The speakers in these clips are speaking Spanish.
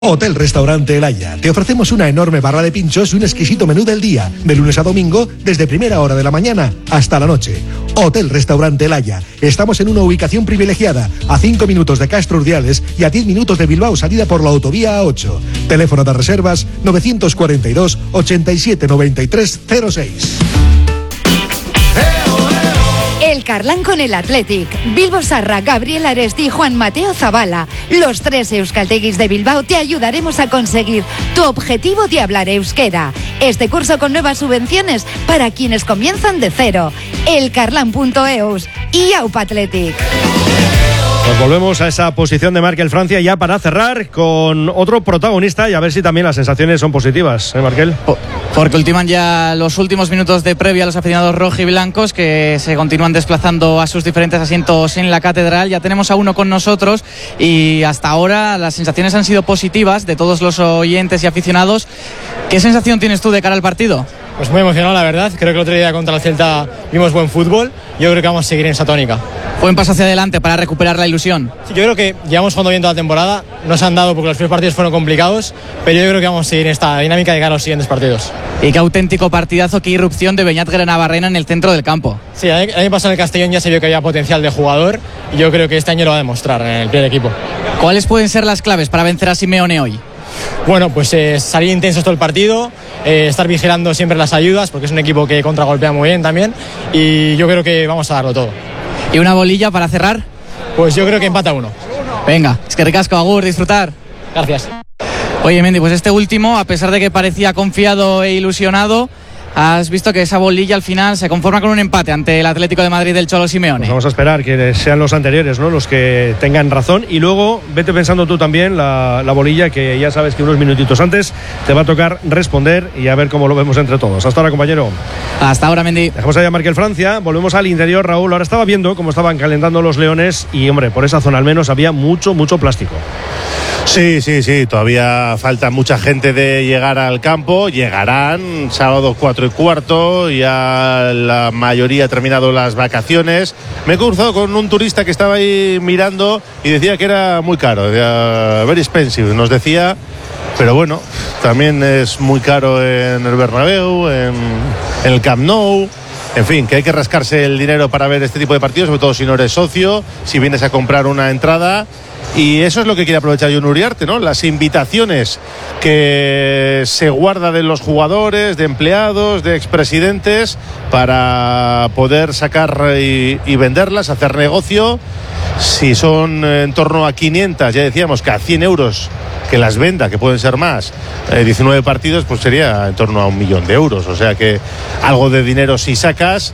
Hotel Restaurante El Haya. Te ofrecemos una enorme barra de pinchos y un exquisito menú del día, de lunes a domingo, desde primera hora de la mañana hasta la noche. Hotel Restaurante El Haya. Estamos en una ubicación privilegiada, a 5 minutos de Castro Urdiales y a 10 minutos de Bilbao, salida por la autovía A8. Teléfono de reservas 942 87 93 06. El Carlán con el Athletic. Bilbo Sarra, Gabriel Aresti y Juan Mateo Zabala. Los 3 euskalteguis de Bilbao te ayudaremos a conseguir tu objetivo de hablar euskera. Este curso con nuevas subvenciones para quienes comienzan de cero. Elcarlán.eus y Aupa Athletic. Pues volvemos a esa posición de Markel Francia ya para cerrar con otro protagonista y a ver si también las sensaciones son positivas, Markel. Porque ultiman ya los últimos minutos de previa a los aficionados rojiblancos que se continúan desplazando a sus diferentes asientos en la catedral. Ya tenemos a uno con nosotros y hasta ahora las sensaciones han sido positivas de todos los oyentes y aficionados. ¿Qué sensación tienes tú de cara al partido? Pues muy emocionado, la verdad. Creo que el otro día contra el Celta vimos buen fútbol. Yo creo que vamos a seguir en esa tónica. Buen paso hacia adelante para recuperar la ilusión. Sí, yo creo que llevamos jugando bien toda la temporada. No se han dado porque los primeros partidos fueron complicados, pero yo creo que vamos a seguir en esta dinámica de cara a los siguientes partidos. Y qué auténtico partidazo, qué irrupción de Beñat Granabarrena en el centro del campo. Sí, el año pasado en el Castellón ya se vio que había potencial de jugador y yo creo que este año lo va a demostrar en el primer equipo. ¿Cuáles pueden ser las claves para vencer a Simeone hoy? Bueno, pues salir intensos todo el partido, estar vigilando siempre las ayudas, porque es un equipo que contragolpea muy bien también, y yo creo que vamos a darlo todo. ¿Y una bolilla para cerrar? Pues yo creo que empata 1. Venga, es que ricasco, agur, disfrutar. Gracias. Oye, Mendy, pues este último, a pesar de que parecía confiado e ilusionado, has visto que esa bolilla al final se conforma con un empate ante el Atlético de Madrid del Cholo Simeone. Pues vamos a esperar que sean los anteriores, ¿no?, los que tengan razón. Y luego vete pensando tú también la bolilla, que ya sabes que unos minutitos antes te va a tocar responder y a ver cómo lo vemos entre todos. Hasta ahora, compañero. Hasta ahora, Mendy. Dejamos allá a Markel Francia, volvemos al interior, Raúl. Ahora estaba viendo cómo estaban calentando los leones y, hombre, por esa zona al menos había mucho plástico. Sí, todavía falta mucha gente de llegar al campo. Llegarán sábado 4:15, ya la mayoría ha terminado las vacaciones. Me he cruzado con un turista que estaba ahí mirando y decía que era muy caro, very expensive, nos decía. Pero bueno, también es muy caro en el Bernabéu, en el Camp Nou. En fin, que hay que rascarse el dinero para ver este tipo de partidos, sobre todo si no eres socio, si vienes a comprar una entrada. Y eso es lo que quiere aprovechar Jon Uriarte, ¿no? Las invitaciones que se guarda de los jugadores, de empleados, de expresidentes, para poder sacar y venderlas, hacer negocio. Si son en torno a 500, ya decíamos que a 100 euros que las venda, que pueden ser más, 19 partidos, pues sería en torno a 1 millón de euros. O sea que algo de dinero si sacas,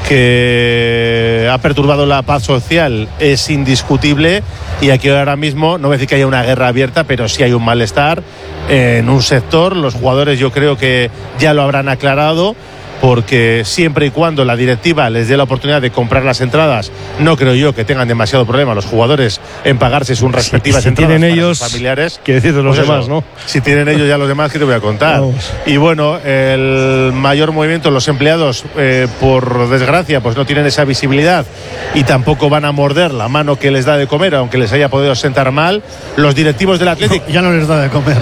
que ha perturbado la paz social, es indiscutible. Y aquí ahora mismo, no voy a decir que haya una guerra abierta, pero sí hay un malestar en un sector. Los jugadores yo creo que ya lo habrán aclarado, porque siempre y cuando la directiva les dé la oportunidad de comprar las entradas, no creo yo que tengan demasiado problema los jugadores en pagarse sus respectivas entradas tienen para ellos, sus familiares. ¿Qué decir de los Pues demás, eso, no? Si tienen ellos ya los demás, ¿qué te voy a contar? Vamos. Y bueno, el mayor movimiento, los empleados, por desgracia, pues no tienen esa visibilidad y tampoco van a morder la mano que les da de comer, aunque les haya podido sentar mal. Los directivos del Athletic ya no les da de comer.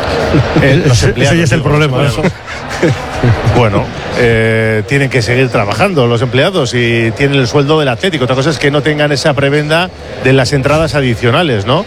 Ese ya es el problema. Bueno, tienen que seguir trabajando los empleados y tienen el sueldo del Atlético. Otra cosa es que no tengan esa prebenda de las entradas adicionales, ¿no?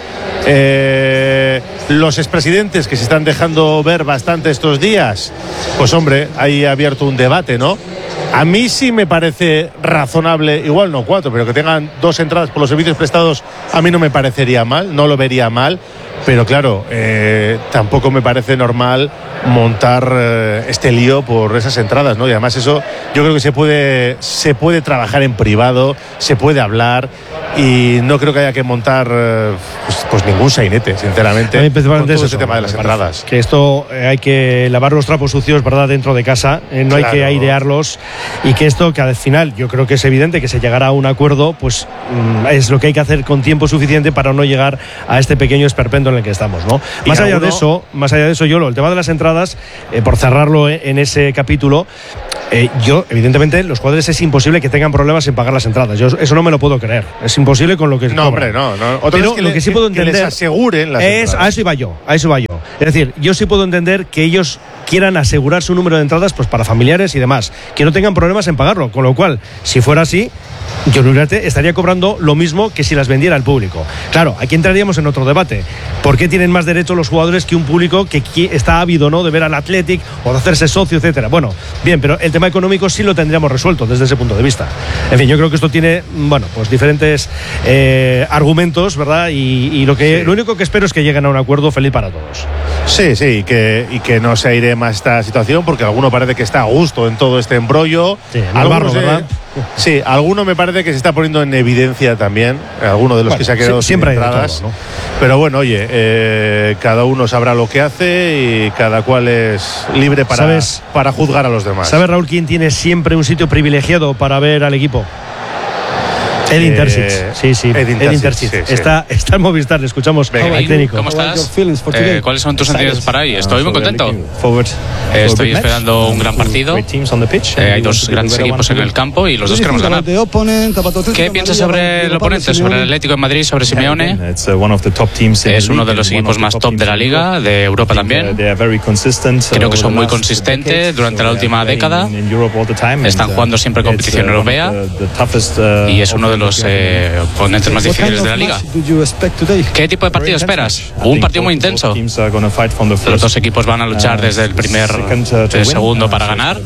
Los expresidentes que se están dejando ver bastante estos días, pues hombre, ahí ha abierto un debate, ¿no? A mí sí me parece razonable, igual no 4, pero que tengan 2 entradas por los servicios prestados, a mí no me parecería mal, no lo vería mal. Pero claro, tampoco me parece normal montar este lío por esas entradas, ¿no? Y además eso yo creo que se puede trabajar en privado, se puede hablar, y no creo que haya que montar pues ningún sainete, sinceramente, con todo ese tema de las entradas. Que esto hay que lavar los trapos sucios, ¿verdad?, dentro de casa, no hay que airearlos, y que esto, que al final yo creo que es evidente que se llegará a un acuerdo, pues es lo que hay que hacer con tiempo suficiente para no llegar a este pequeño esperpento en el que estamos, ¿no? Más allá de eso, el tema de las entradas, por cerrarlo en ese capítulo, Yo, evidentemente, los jugadores es imposible que tengan problemas en pagar las entradas. Yo eso no me lo puedo creer. Es imposible con lo que no, hombre, no. Otra pero que lo que sí puedo entender que les aseguren las entradas. A eso iba yo. Es decir, yo sí puedo entender que ellos quieran asegurar su número de entradas pues para familiares y demás, que no tengan problemas en pagarlo, con lo cual, si fuera así, John Uriarte estaría cobrando lo mismo que si las vendiera al público. Claro, aquí entraríamos en otro debate. ¿Por qué tienen más derecho los jugadores que un público que está ávido, ¿no?, de ver al Athletic o de hacerse socio, etcétera? Bueno, bien, pero el tema económico sí lo tendríamos resuelto desde ese punto de vista. En fin, yo creo que esto tiene, bueno, pues diferentes argumentos, ¿verdad? Y lo único que espero es que lleguen a un acuerdo feliz para todos. Sí, y que no se aire más esta situación, porque alguno parece que está a gusto en todo este embrollo. Sí, en el barro, ¿verdad? Sí, alguno me parece que se está poniendo en evidencia también, alguno de los que se ha quedado siempre sin entradas. todo, ¿no? Pero bueno, oye, cada uno sabrá lo que hace y cada cual es libre para juzgar a los demás. ¿Sabes, Raúl, quién tiene siempre un sitio privilegiado para ver al equipo? Edin Terzic. Sí. Edin Terzic. Sí. Está en Movistar, le escuchamos al técnico. ¿Cómo estás? ¿Cuáles son tus sentimientos para hoy? Estoy muy contento. Estoy esperando un gran partido. Hay dos grandes equipos en el campo y los dos queremos ganar. ¿Qué piensas sobre el oponente? Sobre el Atlético de Madrid, sobre Simeone. Es uno de los equipos más top de la Liga, de Europa también. Creo que son muy consistentes durante la última década. Están jugando siempre competición europea y es uno de los oponentes más difíciles de la Liga. ¿Qué tipo de partido esperas? Un partido muy intenso. Los dos equipos van a luchar desde el segundo para ganar.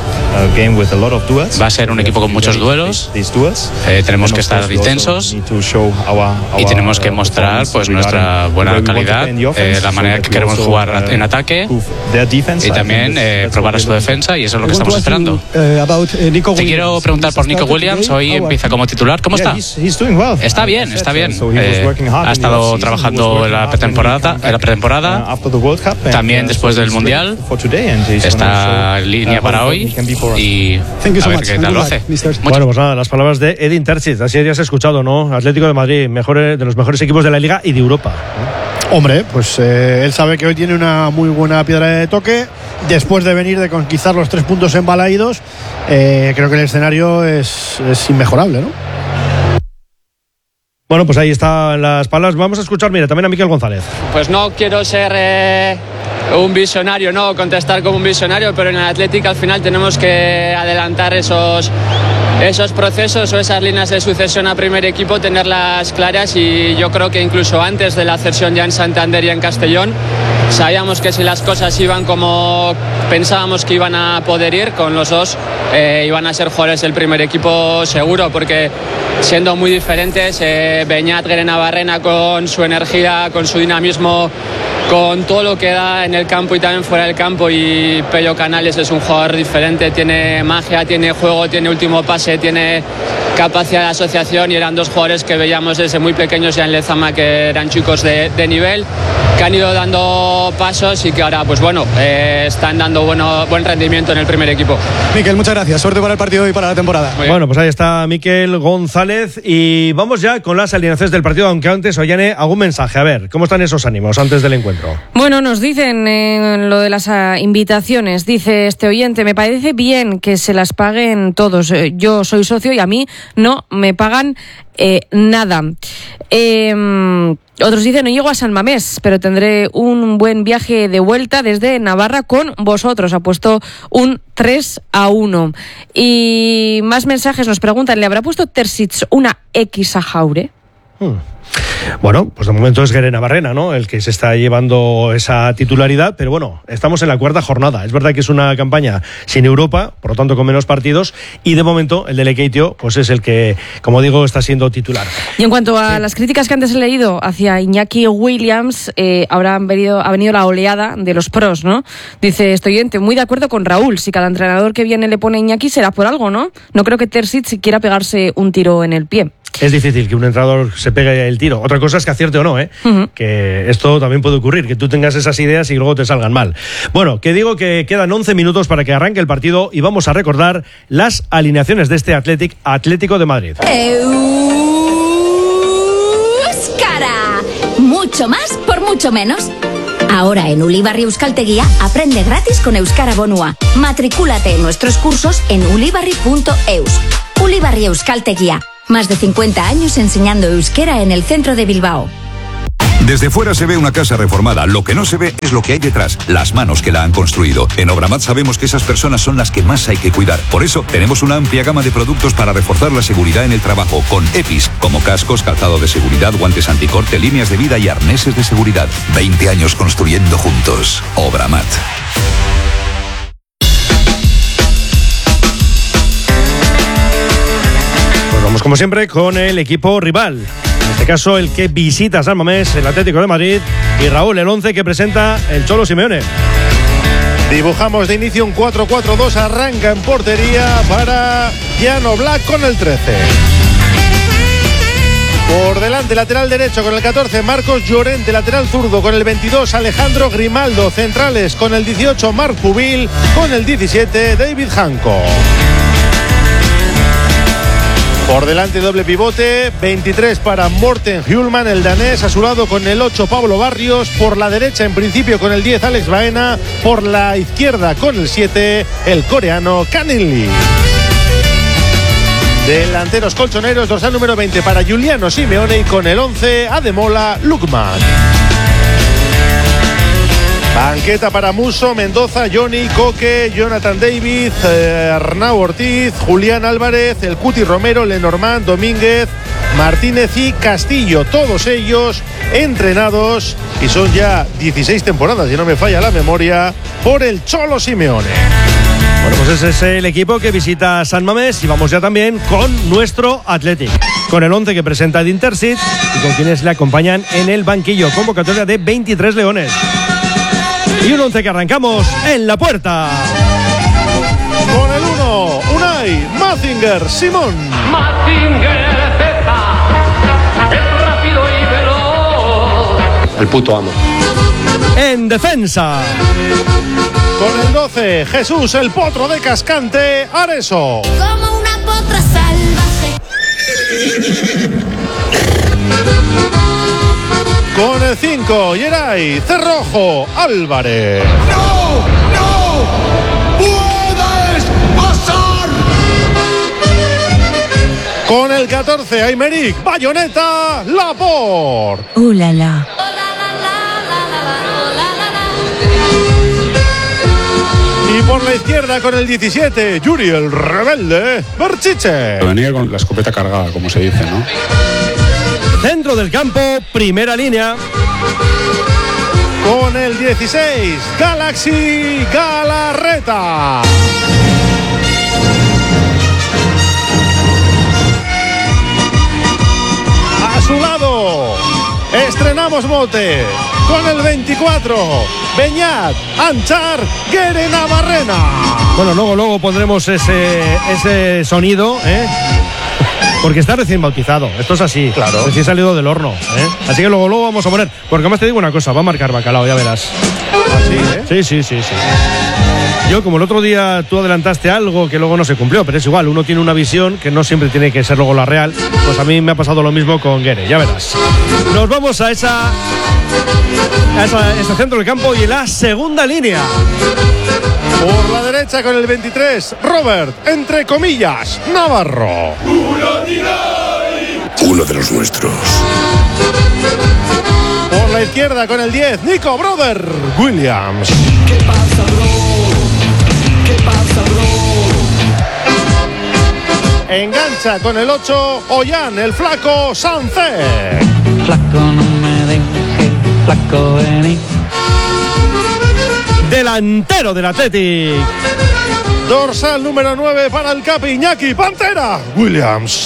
Va a ser un equipo con muchos duelos. Tenemos que estar intensos y tenemos que mostrar pues nuestra buena calidad, la manera que queremos jugar en ataque y también probar a su defensa, y eso es lo que estamos esperando. Te quiero preguntar por Nico Williams. Hoy empieza como titular. ¿Cómo está? Está bien. Ha estado trabajando en la pretemporada. También después del Mundial. Está en línea para hoy y a ver qué tal lo hace. Bueno, pues nada, las palabras de Edin Terzic. Así ya has escuchado, ¿no? Atlético de Madrid, de los mejores equipos de la Liga y de Europa. Hombre, pues él sabe que hoy tiene una muy buena piedra de toque. Después de venir de conquistar los 3 puntos en Balaídos, creo que el escenario es inmejorable, ¿no? Bueno, pues ahí están las palabras. Vamos a escuchar, mira, también a Miquel González. Pues no quiero ser un visionario, no contestar como un visionario, pero en el Athletic al final tenemos que adelantar esos procesos o esas líneas de sucesión a primer equipo, tenerlas claras, y yo creo que incluso antes de la cesión ya en Santander y en Castellón sabíamos que si las cosas iban como pensábamos que iban a poder ir con los dos, iban a ser jugadores del primer equipo seguro, porque siendo muy diferentes, Beñat Guerenabarrena con su energía, con su dinamismo, con todo lo que da en el campo y también fuera del campo, y Pello Canales es un jugador diferente, tiene magia, tiene juego, tiene último pase, tiene capacidad de asociación, y eran dos jugadores que veíamos desde muy pequeños ya en Lezama, que eran chicos de nivel, que han ido dando pasos y que ahora pues bueno, están dando buen rendimiento en el primer equipo. Miquel, muchas gracias, suerte para el partido y para la temporada. Bueno, pues ahí está Miquel González, y vamos ya con las alineaciones del partido, aunque antes, Ollane, algún mensaje, a ver, ¿cómo están esos ánimos antes del encuentro? Bueno, nos dicen en lo de las invitaciones, dice este oyente: me parece bien que se las paguen todos, yo soy socio y a mí no me pagan nada. Otros dicen: no llego a San Mamés, pero tendré un buen viaje de vuelta desde Navarra con vosotros. Ha puesto un 3-1. Y más mensajes nos preguntan: ¿le habrá puesto Terzic una X a Jaure? Bueno, pues de momento es Guerenabarrena, ¿no?, el que se está llevando esa titularidad, pero bueno, estamos en la 4ª jornada. Es verdad que es una campaña sin Europa, por lo tanto con menos partidos, y de momento el de Lekeitio pues es el que, como digo, está siendo titular. Y en cuanto a las críticas que antes he leído hacia Iñaki Williams, ha venido la oleada de los pros, ¿no? Dice este oyente: muy de acuerdo con Raúl, si cada entrenador que viene le pone a Iñaki será por algo, ¿no? No creo que Terzic quiera pegarse un tiro en el pie. Es difícil que un entrenador se pegue el tiro. Otra cosa es que acierte o no, que esto también puede ocurrir, que tú tengas esas ideas y luego te salgan mal. Bueno, que digo que quedan 11 minutos para que arranque el partido y vamos a recordar las alineaciones de este Atlético de Madrid. ¡Euskara! Mucho más por mucho menos. Ahora en Ulibarri Euskaltegia aprende gratis con Euskara Bonua. Matricúlate en nuestros cursos en ulibarri.eus. Ulibarri Euskaltegia. Más de 50 años enseñando euskera en el centro de Bilbao. Desde fuera se ve una casa reformada. Lo que no se ve es lo que hay detrás, las manos que la han construido. En Obramat sabemos que esas personas son las que más hay que cuidar. Por eso tenemos una amplia gama de productos para reforzar la seguridad en el trabajo, con EPIs, como cascos, calzado de seguridad, guantes anticorte, líneas de vida y arneses de seguridad. 20 años construyendo juntos. Obramat. Pues vamos como siempre con el equipo rival. En este caso, el que visita San Mamés, el Atlético de Madrid, y Raúl, el 11 que presenta el Cholo Simeone. Dibujamos de inicio un 4-4-2, arranca en portería para Jan Oblak con el 13. Por delante, lateral derecho con el 14, Marcos Llorente, lateral zurdo con el 22, Alejandro Grimaldo, centrales con el 18, Marc Pubil, con el 17, David Hancock. Por delante, doble pivote, 23 para Morten Hjulman, el danés, a su lado con el 8 Pablo Barrios, por la derecha en principio con el 10 Alex Baena, por la izquierda con el 7 el coreano Kanin Lee. Delanteros colchoneros, dorsal número 20 para Giuliano Simeone y con el 11 Ademola Lookman. Banqueta para Musso, Mendoza, Johnny, Coque, Jonathan David, Arnau Ortiz, Julián Álvarez, el Cuti Romero, Lenormand, Domínguez, Martínez y Castillo. Todos ellos entrenados y son ya 16 temporadas, si no me falla la memoria, por el Cholo Simeone. Bueno, pues ese es el equipo que visita San Mamés y vamos ya también con nuestro Athletic, con el 11 que presenta Edin Terzic y con quienes le acompañan en el banquillo. Convocatoria de 23 leones. Y un 11 que arrancamos en la puerta. Con el 1, Unai Mazinger Simón. Mazinger es rápido y veloz. El puto amo. En defensa. Con el 12, Jesús el Potro de Cascante, Areso. Como una potra salvaje. Con el 5, Yeray Cerrojo Álvarez. ¡No! ¡No! ¡Puedes pasar! Con el 14, Aymeric Bayoneta Laporte. La la. Y por la izquierda con el 17, Yuri el Rebelde Berchiche. Venía con la escopeta cargada, como se dice, ¿no? Centro del campo, primera línea. Con el 16, Galaxy Galarreta. A su lado, estrenamos mote. Con el 24, Beñat Anchar Guerenabarrena. Bueno, luego pondremos ese sonido, ¿eh? Porque está recién bautizado, esto es así, claro. Recién salido del horno, ¿eh? Así que luego vamos a poner, porque además te digo una cosa, va a marcar Bacalao, ya verás. ¿Así, eh? Sí. Yo, como el otro día tú adelantaste algo que luego no se cumplió, pero es igual, uno tiene una visión que no siempre tiene que ser luego la real, pues a mí me ha pasado lo mismo con Guere, ya verás. Nos vamos a ese centro del campo y en la segunda línea. Por la derecha con el 23, Robert, entre comillas, Navarro. Uno de los nuestros. Por la izquierda con el 10, Nico Brother Williams. ¿Qué pasa, bro? ¿Qué pasa, bro? Engancha con el 8, Ollán, el flaco Sánchez. Flaco, no me dejes, flaco, vení. Delantero del Athletic. Dorsal número 9 para el Capi Iñaki Pantera Williams.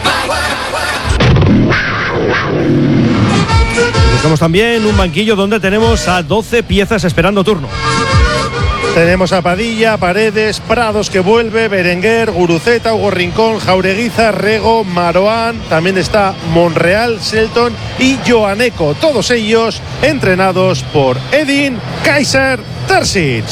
Buscamos también un banquillo donde tenemos a 12 piezas esperando turno. Tenemos a Padilla, Paredes, Prados que vuelve, Berenguer, Guruceta, Hugo Rincón, Jaureguiza, Rego, Maroán. También está Monreal, Shelton y Joaneco. Todos ellos entrenados por Edin Kaiser Terzic.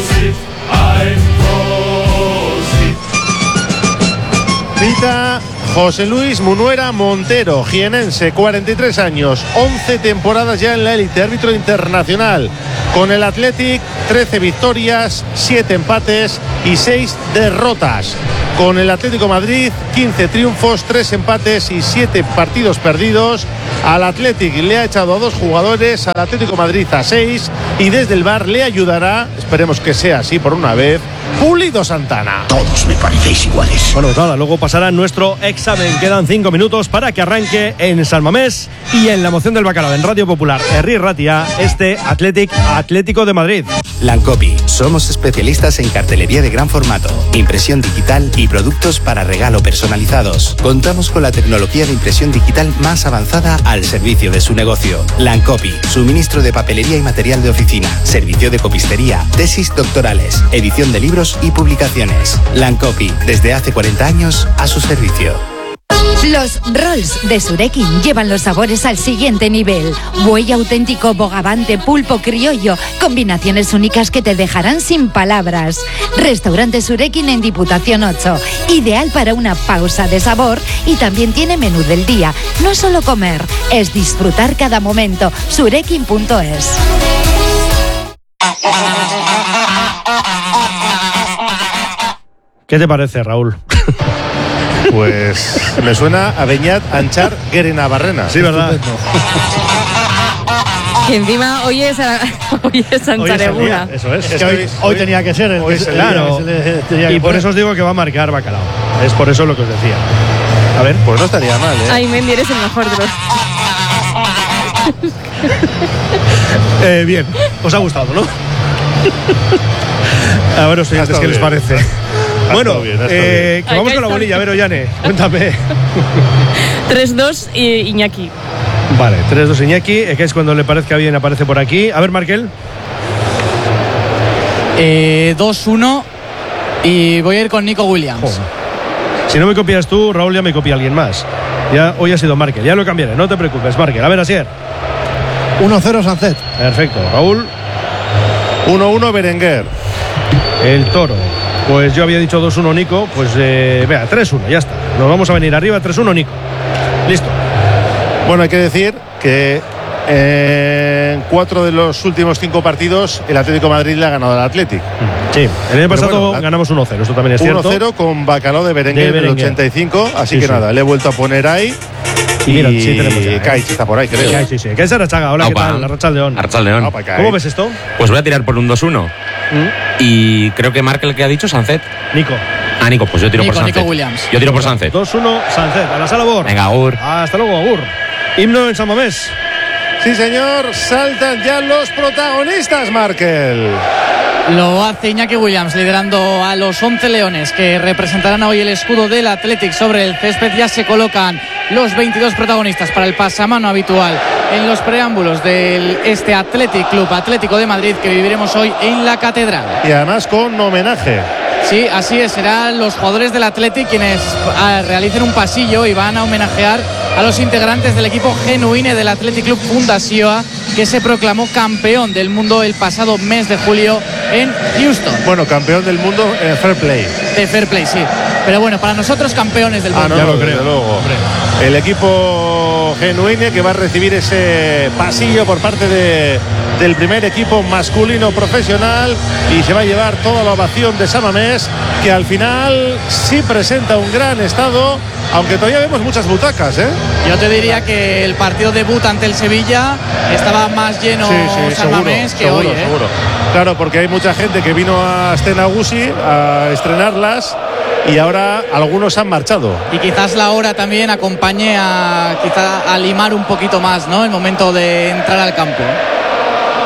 Pita José Luis Munuera Montero, jienense, 43 años, 11 temporadas ya en la élite, árbitro internacional. Con el Athletic, 13 victorias, 7 empates y 6 derrotas. Con el Atlético Madrid, 15 triunfos, 3 empates y 7 partidos perdidos. Al Athletic le ha echado a 2 jugadores, al Atlético Madrid a 6, y desde el VAR le ayudará, esperemos que sea así por una vez, Pulido Santana. Todos me parecéis iguales. Bueno, pues nada, luego pasará nuestro examen. Quedan 5 minutos para que arranque en San Mamés y en la Moción del Bacalao, en Radio Popular, Herri Ratia, este Atlético de Madrid. Lancopi, somos especialistas en cartelería de gran formato, impresión digital y productos para regalo personalizados. Contamos con la tecnología de impresión digital más avanzada al servicio de su negocio. Lancopi, suministro de papelería y material de oficina, servicio de copistería, tesis doctorales, edición de libros y publicaciones. Lancopi, desde hace 40 años a su servicio. Los rolls de Surekin llevan los sabores al siguiente nivel. Buey auténtico, bogavante, pulpo criollo, combinaciones únicas que te dejarán sin palabras. Restaurante Surekin en Diputación 8, ideal para una pausa de sabor, y también tiene menú del día. No es solo comer, es disfrutar cada momento. Surekin.es. ¿Qué te parece, Raúl? Pues me suena a Beñat Anchar Guerena Barrena. Sí, ¿verdad? Y encima hoy es Anchareguna. Eso es. Es que hoy tenía que ser el claro. Y por eso os digo que va a marcar Bacalao. Es por eso lo que os decía. A ver, pues no estaría mal, ¿eh? Ay, Mendy, eres el mejor de los... Bien, os ha gustado, ¿no? A ver, oyentes, ¿qué les parece? Bueno, que vamos con la bolilla. A ver, Ollane, cuéntame. 3-2 Iñaki. Vale, 3-2 Iñaki, que es cuando le parezca bien, aparece por aquí. A ver, Markel. 2-1 y voy a ir con Nico Williams. Joder. Si no me copias tú, Raúl, ya me copia alguien más. Ya, hoy ha sido Markel, ya lo cambiaré, no te preocupes, Markel. A ver, Asier. 1-0 Sancet. Perfecto, Raúl. 1-1 Berenguer. El Toro. Pues yo había dicho 2-1 Nico, pues vea, 3-1, ya está. Nos vamos a venir arriba, 3-1 Nico. Listo. Bueno, hay que decir que en 4 de los últimos 5 partidos el Atlético de Madrid le ha ganado al Athletic. Sí, el año pasado ganamos 1-0, esto también es cierto. 1-0 con Bacalao de Berenguer en el 85, así que nada, le he vuelto a poner ahí. Y mira, sí tenemos ya, Kaich está por ahí, creo. Sí. ¿Qué es Arachaga? Hola, ¿qué tal? Arrachaldeón. Arrachaldeón. ¿Cómo ves esto? Pues voy a tirar por un 2-1. Y creo que marca el que ha dicho Sancet. Nico. Ah, Nico, pues yo tiro por Sancet. Nico Williams. Yo tiro por Sancet. 2-1 Sancet. A la sala Bor. Venga, Agur. Hasta luego, Agur. Himno en San Mamés. Sí, señor. Saltan ya los protagonistas, Markel. Lo hace Iñaki Williams liderando a los 11 leones que representarán hoy el escudo del Athletic sobre el césped. Ya se colocan los 22 protagonistas para el pasamano habitual en los preámbulos de este Athletic Club Atlético de Madrid que viviremos hoy en la Catedral. Y además con homenaje. Sí, así es, serán los jugadores del Athletic quienes realicen un pasillo y van a homenajear a los integrantes del equipo genuine del Athletic Club Fundació, que se proclamó campeón del mundo el pasado mes de julio en Houston. Bueno, campeón del mundo en Fair Play. De Fair Play, sí. Pero bueno, para nosotros campeones del mundo. No, ya lo creo. Luego. El equipo genuine que va a recibir ese pasillo por parte del primer equipo masculino profesional y se va a llevar toda la ovación de San Mamés, que al final sí presenta un gran estado, aunque todavía vemos muchas butacas, ¿eh? Yo te diría que el partido debut ante el Sevilla estaba más lleno San Mamés que hoy, ¿eh? Seguro. Claro, porque hay mucha gente que vino a Stenagusi a estrenarlas y ahora algunos han marchado. Y quizás la hora también acompañe a limar un poquito más, ¿no? El momento de entrar al campo.